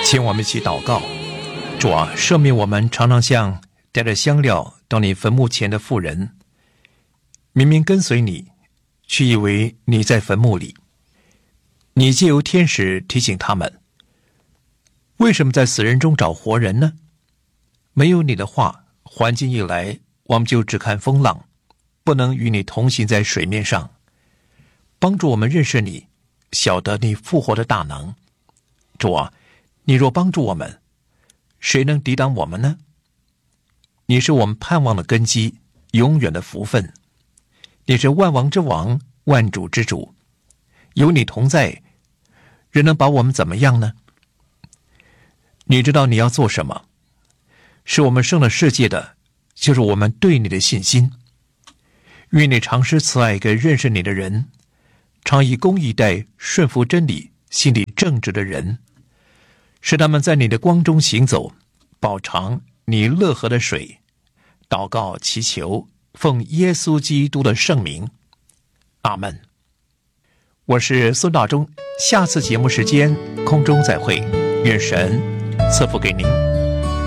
请我们一起祷告。主啊，赦免我们常常像带着香料到你坟墓前的妇人，明明跟随你，却以为你在坟墓里。你借由天使提醒他们，为什么在死人中找活人呢？没有你的话，环境一来，我们就只看风浪，不能与你同行在水面上。帮助我们认识你，晓得你复活的大能。主啊，你若帮助我们，谁能抵挡我们呢？你是我们盼望的根基，永远的福分。你是万王之王，万主之主。有你同在，人能把我们怎么样呢？你知道你要做什么，是我们胜了世界的，就是我们对你的信心。愿你常施慈爱给认识你的人，常以公义待顺服真理、心里正直的人，使他们在你的光中行走，饱尝你乐河的水。祷告祈求，奉耶稣基督的圣名，阿们。我是孙大中，下次节目时间空中再会，愿神赐福给您。